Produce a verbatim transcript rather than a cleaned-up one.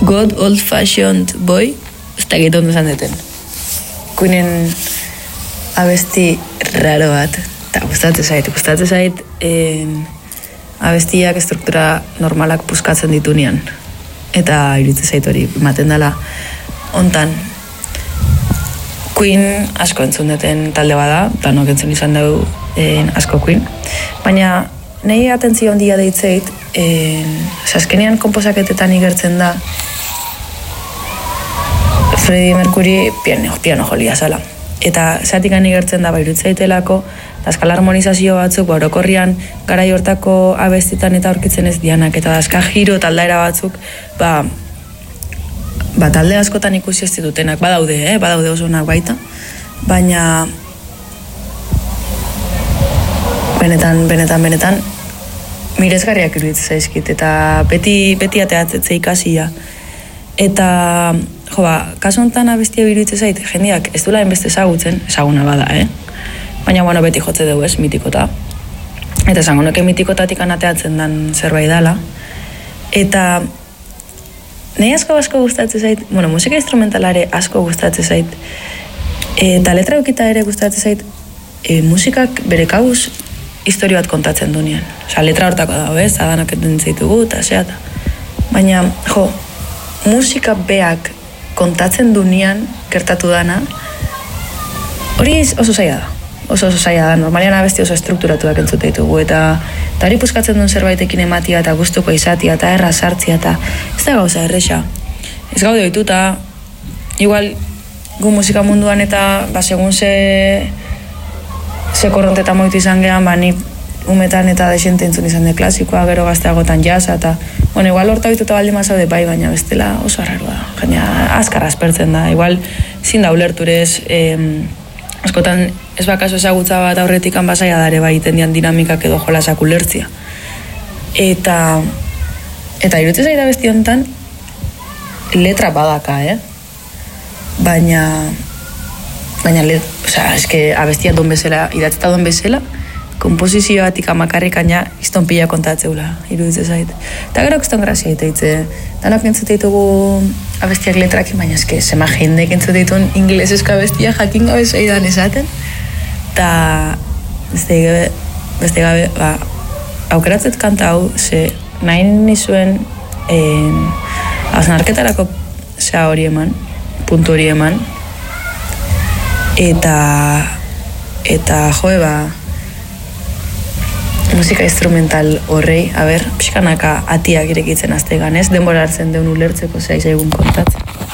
God Old Fashioned Boy, ez da egiten ondo esan deten. Queenen abesti raro bat, eta gustatzen zait, gustatzen zait en, abestiak struktura normalak puskatzen ditunean. Eta iruditzen zait hori, ematen dela hontan. Queen asko entzun duten talde bada, eta nok entzun izan dugu en, asko Queen. Baina nahi atentzio handia deitzeit, azkenean komposaketetan igertzen da Freddie Mercury piano, piano jolia zala. Eta zatik igertzen da bairutzaitelako, dazkal harmonizazio batzuk, orokorrian garai hortako abestitan eta aurkitzen ez dianak, eta dazka giro eta aldaera batzuk, ba, ba talde askotan ikusi ez ditutenak, badaude, eh? badaude oso onak baita, baina benetan, benetan, benetan, miresgarriak iruditzen zaizkit, eta beti, beti ateatzea ikasia. Eta, jo ba, kasu honetan abestia iruditzen zait, jendeak ez duela enbeste ezagutzen, ezaguna bada, eh? Baina, bueno, beti jotze dugu ez, mitikota. Eta esango nuke mitikotatik anateatzen den zerbait dela. Eta, nahi asko asko gustatzen zait, bueno, musika instrumentalare asko gustatzen zait, eta letra eukita ere gustatzen zait, e, musikak bere kabuz historio bat kontatzen dunean. Osa, letra hortako dago, ez, adanak entzen zaitugu, eta zeata. Baina, jo, musika beak kontatzen dunean gertatu dana, hori oso zaila da. Oso oso zaila da, normalian abesti oso estrukturatuak entzute ditugu, eta eta hori puskatzen duen zerbaitekin ematia, eta gustuko izatia, eta erra sartzia, eta ez da gauza erresa. Ez gaude ohituta, igual gu musika munduan eta ba, segun ze ze korronteta moitu izan gehan, ba, ni umetan eta desente entzun izan de klasikoa, gero gazteagotan jazza, eta bueno, igual horta bituta baldin mazaude bai, baina bestela oso arrarua da. Gaina azkar aspertzen da, igual zin da ulerturez, eh, askotan ez bakaso ezagutza bat aurretikan basaia dare bai tendian dinamikak edo jolasak ulertzia. Eta eta iruditzen zaida besti honetan letra badaka, eh? Baina baina let, osea, eske abestia don bezala, idatzeta don bezala, komposizioatik amakarrikaina istonpila kontatzeula, iruditzen zait. Eta gero kuston grazia iteitze. Danak entzute ditugu abestiak letrakin, baina eske zema jendek entzute dituen inglesezko abestia jakin gabe zaidan esaten. Eta beste gabe, beste gabe, ba, aukeratzet kanta hau, ze nahi nizuen en, hausnarketarako zea hori eman, puntu hori eman, eta eta joe ba, musika instrumental horrei, a ber, pixkanaka atiak irekitzen azte ganez, denbora hartzen deun ulertzeko zea izaigun kontatzen.